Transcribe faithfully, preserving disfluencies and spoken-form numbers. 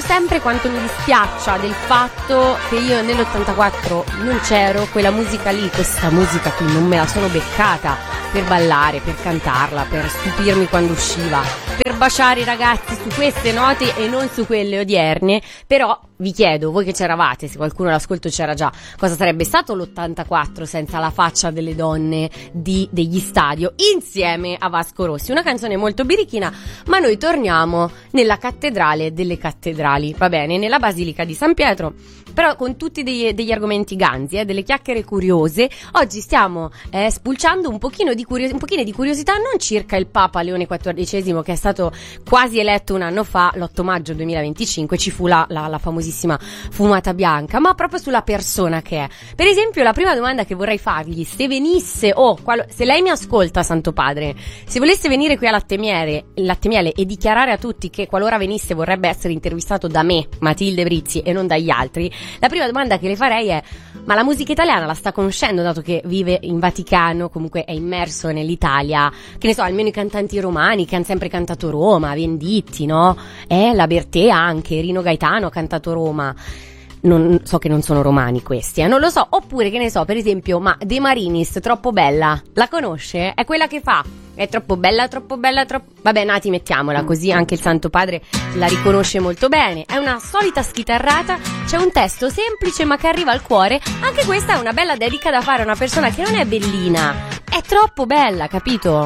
sempre quanto mi dispiaccia del fatto che io nell'ottantaquattro non c'ero, quella musica lì, questa musica qui non me la sono beccata per ballare, per cantarla, per stupirmi quando usciva, per baciare i ragazzi su queste note e non su quelle odierne. Però vi chiedo, voi che c'eravate, se qualcuno all'ascolto c'era già, cosa sarebbe stato l'ottantaquattro senza la faccia delle donne di degli Stadio insieme a Vasco Rossi? Una canzone molto birichina, ma noi torniamo nella cattedrale delle cattedrali, va bene, nella Basilica di San Pietro, però con tutti degli, degli argomenti ganzi, eh, delle chiacchiere curiose. Oggi stiamo eh, spulciando un pochino di curios- un pochino di curiosità, non circa il Papa Leone quattordicesimo, che è stato quasi eletto un anno fa, l'otto maggio duemilaventicinque, ci fu la, la, la famosissima fumata bianca, ma proprio sulla persona che è. Per esempio, la prima domanda che vorrei fargli, se venisse, o oh, qual- se lei mi ascolta, Santo Padre, se volesse venire qui a Latte Miele, Latte Miele e dichiarare a tutti che qualora venisse vorrebbe essere intervistato da me, Matilde Brizzi, e non dagli altri, la prima domanda che le farei è: ma la musica italiana la sta conoscendo, dato che vive in Vaticano, comunque è immerso nell'Italia, che ne so, almeno i cantanti romani che hanno sempre cantato Roma, Venditti, no? Eh, la Bertè anche, Rino Gaetano ha cantato Roma. Non so che non sono romani questi, eh, non lo so. Oppure, che ne so, per esempio, ma De Marinis, Troppo Bella, la conosce? È quella che fa è troppo bella, troppo bella, troppo... Vabbè, Nati, mettiamola così anche il Santo Padre la riconosce molto bene. È una solita schitarrata, c'è un testo semplice ma che arriva al cuore. Anche questa è una bella dedica da fare a una persona che non è bellina, è troppo bella, capito?